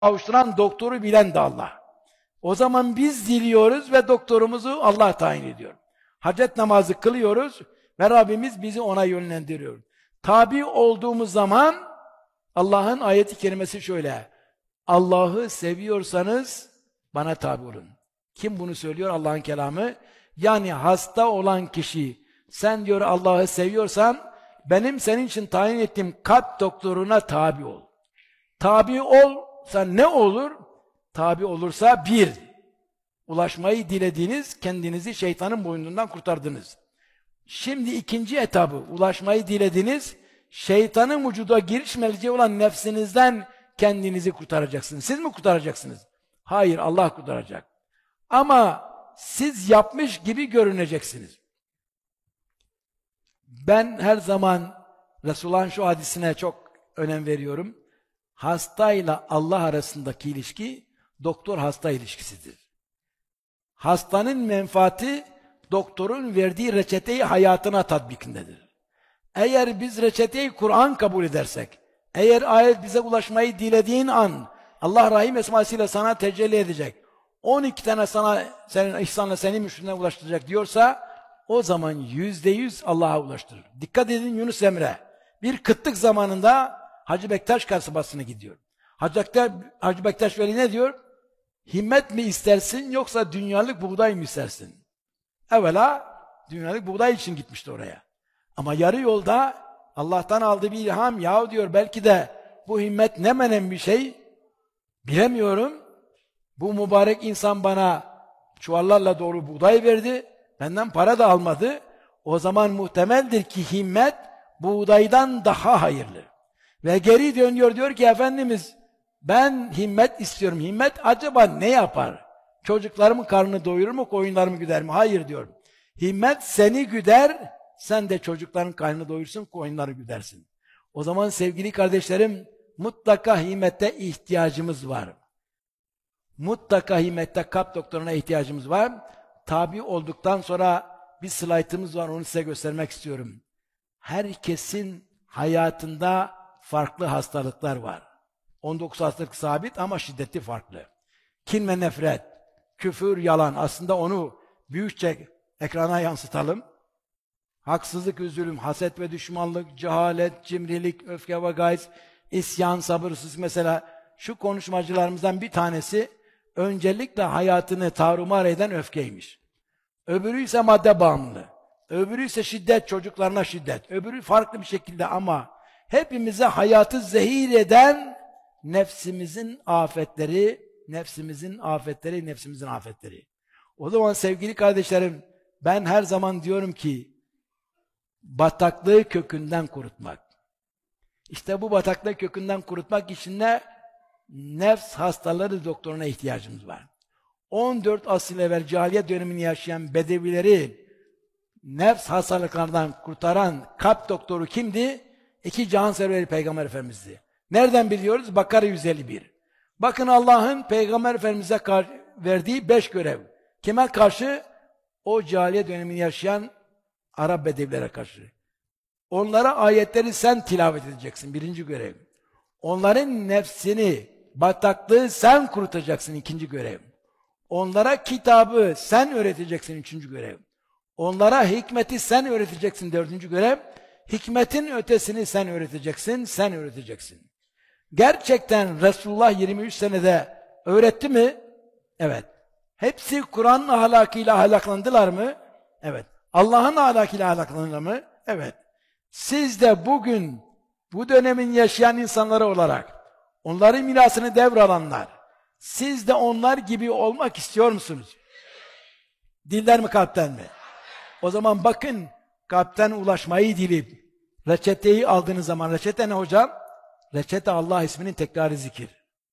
kavuşturan doktoru bilen de Allah. O zaman biz diliyoruz ve doktorumuzu Allah tayin ediyor. Hacet namazı kılıyoruz ve Rabbimiz bizi ona yönlendiriyor. Tabi olduğumuz zaman Allah'ın ayeti kerimesi şöyle: Allah'ı seviyorsanız bana tabi olun. Kim bunu söylüyor? Allah'ın kelamı. Yani hasta olan kişi, sen diyor Allah'ı seviyorsan benim senin için tayin ettiğim kalp doktoruna tabi ol. Tabi olsa ne olur? Tabi olursa bir, ulaşmayı dilediğiniz, kendinizi şeytanın boynundan kurtardınız. Şimdi ikinci etabı, ulaşmayı dilediniz, şeytanın vücuda giriş melceği olan nefsinizden kendinizi kurtaracaksınız. Siz mi kurtaracaksınız? Hayır, Allah kurtaracak. Ama siz yapmış gibi görüneceksiniz. Ben her zaman Resulullah'ın şu hadisine çok önem veriyorum. Hastayla Allah arasındaki ilişki, doktor-hasta ilişkisidir. Hastanın menfaati, doktorun verdiği reçeteyi hayatına tatbikindedir. Eğer biz reçeteyi Kur'an kabul edersek, eğer ayet bize ulaşmayı dilediğin an, Allah Rahim esmasıyla sana tecelli edecek, 12 tane sana, senin ihsanla seni müşrine ulaştıracak diyorsa, o zaman %100 Allah'a ulaştırır. Dikkat edin Yunus Emre, bir kıtlık zamanında Hacı Bektaş kasabasına gidiyor. Hacı Bektaş Veli ne diyor? Himmet mi istersin yoksa dünyalık buğday mı istersin? Evvela dünyalık buğday için gitmişti oraya. Ama yarı yolda Allah'tan aldığı bir ilham, yahu diyor belki de bu himmet ne menen bir şey bilemiyorum. Bu mübarek insan bana çuvallarla dolu buğday verdi. Benden para da almadı. O zaman muhtemeldir ki himmet buğdaydan daha hayırlı. Ve geri dönüyor diyor ki Efendimiz ben himmet istiyorum. Himmet acaba ne yapar? Çocuklarımın karnını doyurur mu, koyunlarımı güder mi? Hayır diyor. Himmet seni güder, sen de çocukların karnını doyursun, koyunları güdersin. O zaman sevgili kardeşlerim, mutlaka himmete ihtiyacımız var. Mutlaka himmette kalp doktoruna ihtiyacımız var. Tabi olduktan sonra bir slaytımız var, onu size göstermek istiyorum. Herkesin hayatında farklı hastalıklar var. 19 hastalık sabit ama şiddeti farklı. Kin ve nefret, küfür, yalan. Aslında onu büyükçe ekrana yansıtalım. Haksızlık, üzülüm, haset ve düşmanlık, cehalet, cimrilik, öfke ve gayz, isyan, sabırsızlık. Mesela şu konuşmacılarımızdan bir tanesi öncelikle hayatını tarumar eden öfkeymiş. Öbürü ise madde bağımlılığı. Öbürü ise şiddet, çocuklarına şiddet. Öbürü farklı bir şekilde ama hepimize hayatı zehir eden nefsimizin afetleri, nefsimizin afetleri. O zaman sevgili kardeşlerim, ben her zaman diyorum ki, bataklığı kökünden kurutmak. İşte bu bataklığı kökünden kurutmak için de nefs hastaları doktoruna ihtiyacımız var. 14 asıl evvel cahiliye dönemini yaşayan bedevileri nefs hastalıklardan kurtaran kalp doktoru kimdi? İki cihan serveri Peygamber Efendimiz'di. Nereden biliyoruz? Bakara 151. Bakın Allah'ın Peygamber Efendimiz'e verdiği 5 görev. Kime karşı? O cahiliye dönemini yaşayan Arap bedevilere karşı. Onlara ayetleri sen tilavet edeceksin. Birinci görev. Onların nefsini, bataklığı sen kurutacaksın. İkinci görev. Onlara kitabı sen öğreteceksin. Üçüncü görev. Onlara hikmeti sen öğreteceksin. Dördüncü görev. Hikmetin ötesini sen öğreteceksin. Gerçekten Resulullah 23 senede öğretti mi? Evet. Hepsi Kur'an'ın ahlakıyla ahlaklandılar mı? Evet. Allah'ın ahlakıyla ahlaklandılar mı? Evet. Siz de bugün bu dönemin yaşayan insanları olarak onların mirasını devralanlar, siz de onlar gibi olmak istiyor musunuz? Dilden mi kalpten mi? O zaman bakın, kalpten ulaşmayı dilip reçeteyi aldığınız zaman, reçete ne hocam? Reçete Allah isminin tekrarı zikir.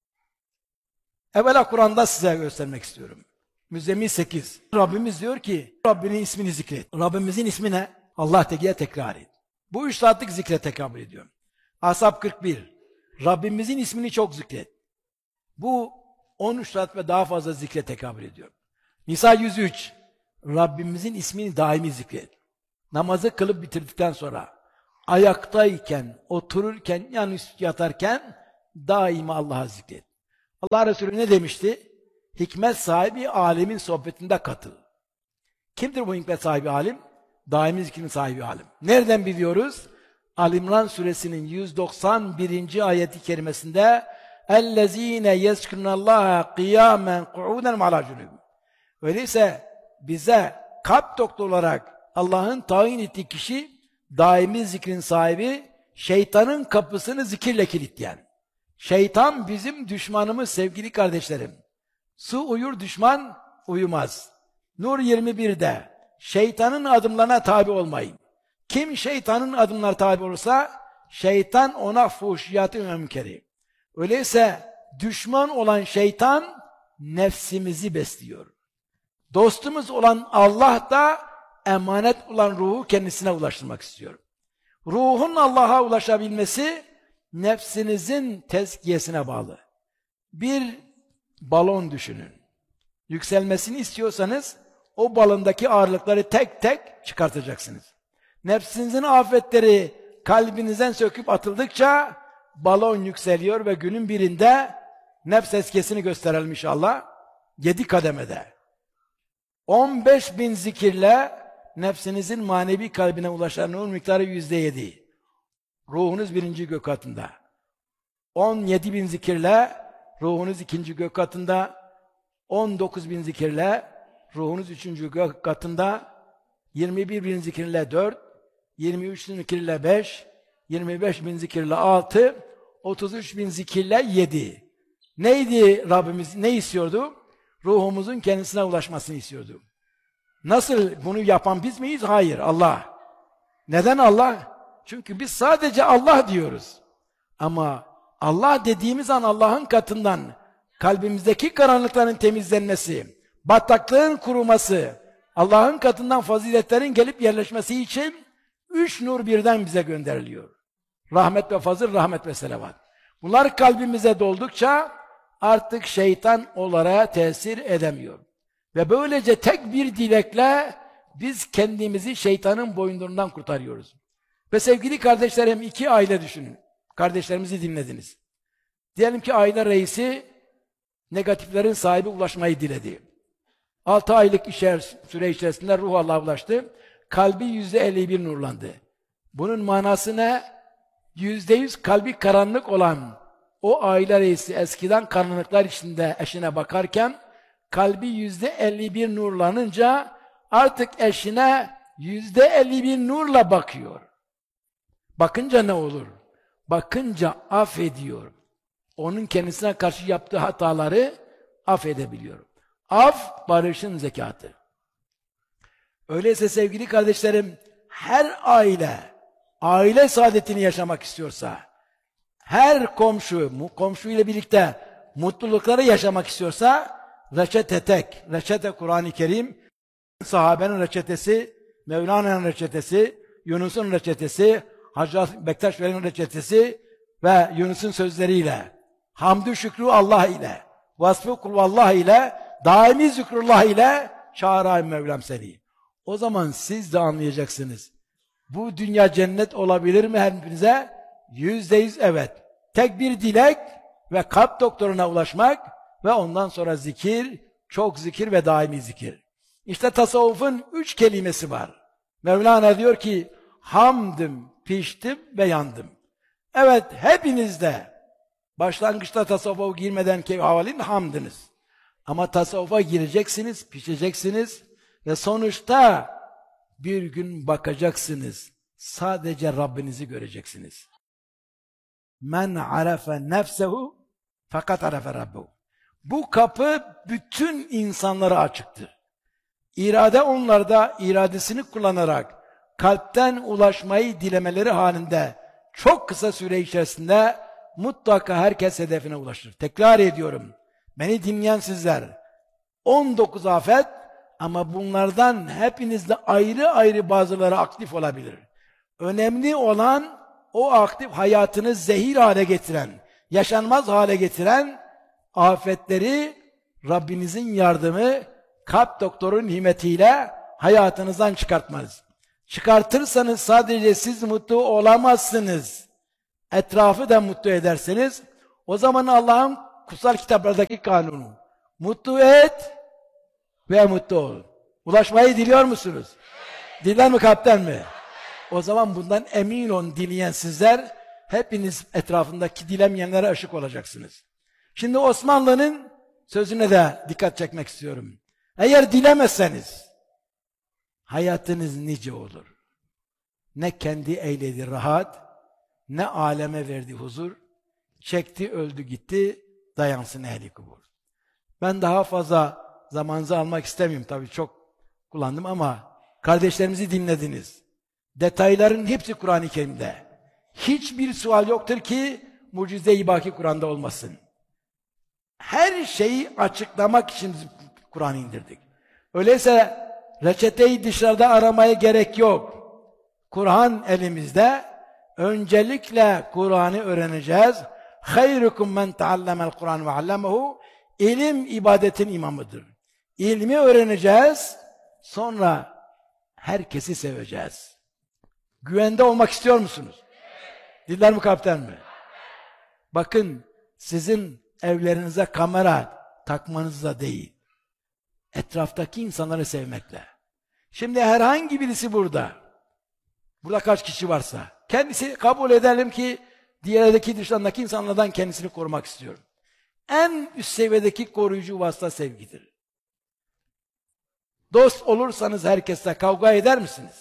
Evvela Kur'an'da size göstermek istiyorum. Müzzemmil 8. Rabbimiz diyor ki, Rabbinin ismini zikret. Rabbimizin ismi ne? Allah Teala tekrar et. Bu 3 saatlik zikre tekabül ediyor. Ashab 41. Rabbimizin ismini çok zikret. Bu 13 saat ve daha fazla zikre tekabül ediyor. Nisa 103. Rabbimizin ismini daimi zikret. Namazı kılıp bitirdikten sonra, ayaktayken, otururken, yani yatarken daima Allah'a zikret. Allah Resulü ne demişti? Hikmet sahibi alimin sohbetinde katıl. Kimdir bu hikmet sahibi alim? Daimi zikrin sahibi alim. Nereden biliyoruz? Ali İmran suresinin 191. ayeti kerimesinde اَلَّذ۪ينَ يَذْكُرُونَ اللّٰهَ قِيَامًا قُعُودًا وَعَلَى جُنُوبٍ. Öyleyse bize kalp doktoru olarak Allah'ın tayin ettiği kişi daimi zikrin sahibi, şeytanın kapısını zikirle kilitleyen. Şeytan bizim düşmanımız sevgili kardeşlerim. Su uyur, düşman uyumaz. Nur 21'de şeytanın adımlarına tabi olmayın. Kim şeytanın adımlarına tabi olursa şeytan ona fuhşiyatı mümkeri. Öyleyse düşman olan şeytan nefsimizi besliyor. Dostumuz olan Allah da emanet olan ruhu kendisine ulaştırmak istiyor. Ruhun Allah'a ulaşabilmesi nefsinizin tezkiyesine bağlı. Bir balon düşünün. Yükselmesini istiyorsanız o balondaki ağırlıkları tek tek çıkartacaksınız. Nefsinizin afetleri kalbinizden söküp atıldıkça balon yükseliyor ve günün birinde nefs eskesini gösterelim inşallah. 7 kademede. 15.000 zikirle nefsinizin manevi kalbine ulaşan nur miktarı %7. Ruhunuz 1. gök katında. 17.000 zikirle ruhunuz 2. gök katında. 19.000 zikirle ruhunuz 3. gök katında. 21.000 zikirle 4. 23.000 zikirle 5. 25.000 zikirle 6. 33.000 zikirle 7. Neydi Rabbimiz? Ne istiyordu? Ruhumuzun kendisine ulaşmasını istiyordu. Nasıl bunu yapan biz miyiz? Hayır, Allah. Neden Allah? Çünkü biz sadece Allah diyoruz. Ama Allah dediğimiz an Allah'ın katından kalbimizdeki karanlıkların temizlenmesi, bataklığın kuruması, Allah'ın katından faziletlerin gelip yerleşmesi için 3 nur birden bize gönderiliyor. Rahmet ve fazıl, rahmet ve selavat. Bunlar kalbimize doldukça artık şeytan onlara tesir edemiyor. Ve böylece tek bir dilekle biz kendimizi şeytanın boyunduruğundan kurtarıyoruz. Ve sevgili kardeşlerim, 2 aile düşünün. Kardeşlerimizi dinlediniz. Diyelim ki aile reisi negatiflerin sahibi ulaşmayı diledi. 6 aylık süre içerisinde ruh Allah'a ulaştı. Kalbi %51 nurlandı. Bunun manası ne? %100 kalbi karanlık olan o aile reisi eskiden karanlıklar içinde eşine bakarken kalbi %51 nurlanınca artık eşine %51 nurla bakıyor. Bakınca ne olur? Bakınca affediyor. Onun kendisine karşı yaptığı hataları affedebiliyor. Af, barışın zekatı. Öyleyse sevgili kardeşlerim, her aile saadetini yaşamak istiyorsa, her komşuyla birlikte mutlulukları yaşamak istiyorsa, reçete tek, reçete Kur'an-ı Kerim, sahabenin reçetesi, Mevlana'nın reçetesi, Yunus'un reçetesi, Hacı Bektaş Veli'nin reçetesi ve Yunus'un sözleriyle, hamdü şükrü Allah ile, vasfı kulvallah ile, daimi zikrullah ile, çağırayım Mevlam seni. O zaman siz de anlayacaksınız. Bu dünya cennet olabilir mi hepinize? %100 evet. Tek bir dilek ve kalp doktoruna ulaşmak ve ondan sonra zikir, çok zikir ve daimi zikir. İşte tasavvufun 3 kelimesi var. Mevlana diyor ki, hamdım, piştim ve yandım. Evet, hepiniz de başlangıçta tasavvufa girmeden havalin hamdınız. Ama tasavvufa gireceksiniz, pişeceksiniz ve sonuçta bir gün bakacaksınız. Sadece Rabbinizi göreceksiniz. Men arefe nefsehu fakat arefe rabbehu. Bu kapı bütün insanlara açıktır. İrade onlarda iradesini kullanarak kalpten ulaşmayı dilemeleri halinde çok kısa süre içerisinde mutlaka herkes hedefine ulaşır. Tekrar ediyorum. Beni dinleyen sizler. 19 afet ama bunlardan hepinizde ayrı ayrı bazıları aktif olabilir. Önemli olan o aktif hayatını zehir hale getiren, yaşanmaz hale getiren afetleri Rabbinizin yardımı, kalp doktorun himetiyle hayatınızdan çıkartmanız. Çıkartırsanız sadece siz mutlu olamazsınız. Etrafı da mutlu edersiniz. O zaman Allah'ın kutsal kitaplardaki kanunu. Mutlu et ve mutlu ol. Ulaşmayı diliyor musunuz? Diler mi kalpten mi? O zaman bundan emin olun dileyen sizler, hepiniz etrafındaki dilemeyenlere ışık olacaksınız. Şimdi Osmanlı'nın sözüne de dikkat çekmek istiyorum. Eğer dilemezseniz, hayatınız nice olur. Ne kendi eyledi rahat, ne aleme verdi huzur, çekti öldü gitti, dayansın ehli kubur. Ben daha fazla zamanınızı almak istemiyorum, tabii çok kullandım ama kardeşlerimizi dinlediniz. Detayların hepsi Kur'an-ı Kerim'de. Hiçbir sual yoktur ki mucize-i baki Kur'an'da olmasın. Her şeyi açıklamak için Kur'an'ı indirdik. Öyleyse reçeteyi dışarıda aramaya gerek yok. Kur'an elimizde. Öncelikle Kur'an'ı öğreneceğiz. Hayrukum men taallamel Kur'an ve allamahu. İlim ibadetin imamıdır. İlmi öğreneceğiz. Sonra herkesi seveceğiz. Güvende olmak istiyor musunuz? Diller mi kalpten mi? Bakın, sizin evlerinize kamera takmanızla değil, etraftaki insanları sevmekle. Şimdi herhangi birisi burada kaç kişi varsa, kendisi kabul edelim ki diğerdeki dışındaki insanlardan kendisini korumak istiyor. En üst seviyedeki koruyucu vasıta sevgidir. Dost olursanız herkesle kavga eder misiniz?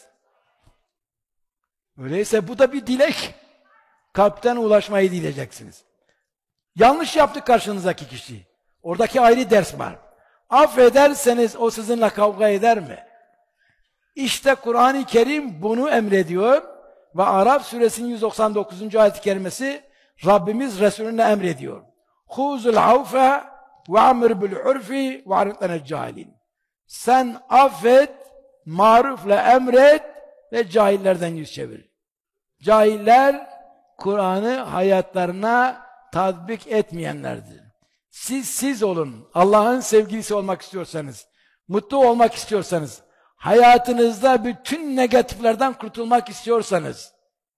Öyleyse bu da bir dilek. Kalpten ulaşmayı dileyeceksiniz. Yanlış yaptı karşınızdaki kişi. Oradaki ayrı ders var. Affederseniz o sizinle kavga eder mi? İşte Kur'an-ı Kerim bunu emrediyor ve Araf suresinin 199. ayet-i kerimesi Rabbimiz Resulüne emrediyor. Huzul avfe ve amr bil urfi ve arıtlanel cahilin. Sen affet, marufla emret ve cahillerden yüz çevir. Cahiller Kur'an'ı hayatlarına tatbik etmeyenlerdir. Siz olun. Allah'ın sevgilisi olmak istiyorsanız, mutlu olmak istiyorsanız, hayatınızda bütün negatiflerden kurtulmak istiyorsanız,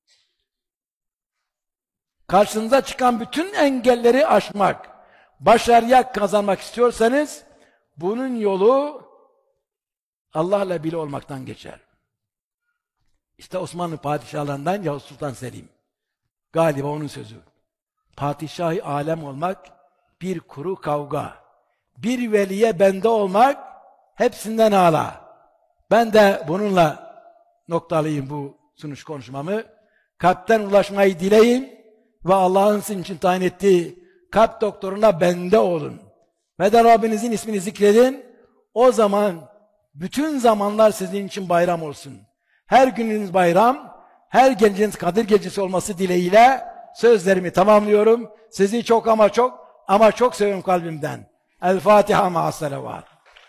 karşınıza çıkan bütün engelleri aşmak, başarıya kazanmak istiyorsanız, bunun yolu Allah'la bir olmaktan geçer. İşte Osmanlı padişahlarından Yavuz Sultan Selim. Galiba onun sözü. Padişah-ı alem olmak bir kuru kavga. Bir veliye bende olmak hepsinden âlâ. Ben de bununla noktalayayım bu sunuş konuşmamı. Kalpten ulaşmayı dileyin ve Allah'ın sizin için tayin ettiği kalp doktoruna bende olun. Ve de Rabbinizin ismini zikredin. O zaman bütün zamanlar sizin için bayram olsun. Her gününüz bayram, her geceniz Kadir Gecesi olması dileğiyle sözlerimi tamamlıyorum. Sizi çok ama çok seviyorum kalbimden. El Fatiha ma'as-salavat.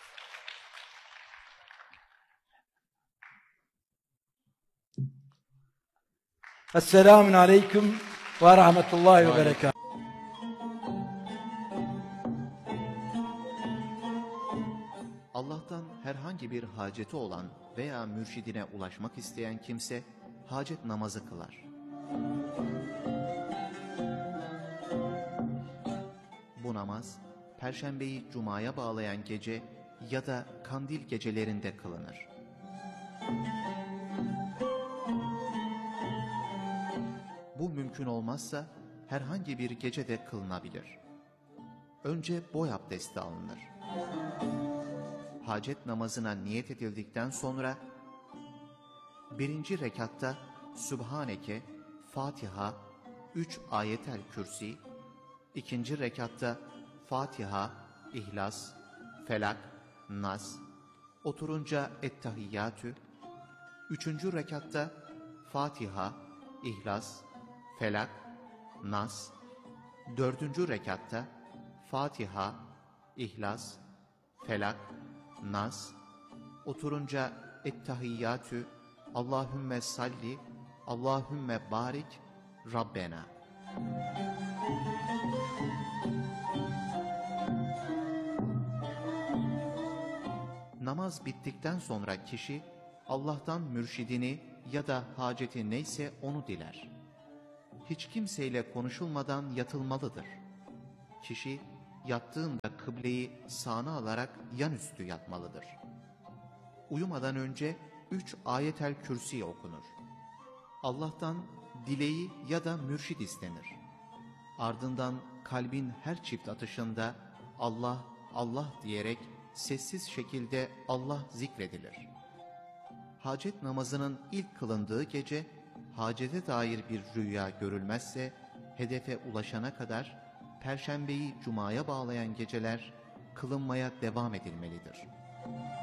Esselamun aleyküm ve rahmetullahi ve berekatuhu. Allah'tan herhangi bir haceti olan veya mürşidine ulaşmak isteyen kimse hacet namazı kılar. Bu namaz, Perşembeyi Cuma'ya bağlayan gece ya da kandil gecelerinde kılınır. Bu mümkün olmazsa herhangi bir gecede kılınabilir. Önce boy abdesti alınır. Hacet namazına niyet edildikten sonra, birinci rekatta Sübhaneke, Fatiha, 3 ayetel kürsi, ikinci rekatta Fatiha, İhlas, Felak, Nas, oturunca Ettehiyyatü, üçüncü rekatta Fatiha, İhlas, Felak, Nas, dördüncü rekatta Fatiha, İhlas, Felak, Nas, oturunca Ettehiyyatü, Allahümme salli, Allahümme barik, Rabbena. Namaz bittikten sonra kişi Allah'tan mürşidini ya da haceti neyse onu diler. Hiç kimseyle konuşulmadan yatılmalıdır. Kişi yattığında kıbleyi sağına alarak yanüstü yatmalıdır. Uyumadan önce 3 ayetel kürsi okunur. Allah'tan dileği ya da mürşid istenir. Ardından kalbin her çift atışında Allah, Allah diyerek sessiz şekilde Allah zikredilir. Hacet namazının ilk kılındığı gece, hacete dair bir rüya görülmezse, hedefe ulaşana kadar Perşembeyi Cuma'ya bağlayan geceler kılınmaya devam edilmelidir.